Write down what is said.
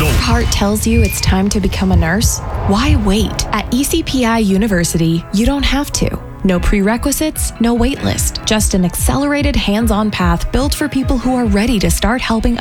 Heart tells you it's time to become a nurse? Why wait? At ECPI University, you don't have to. No prerequisites, no wait list, just an accelerated hands-on path built for people who are ready to start helping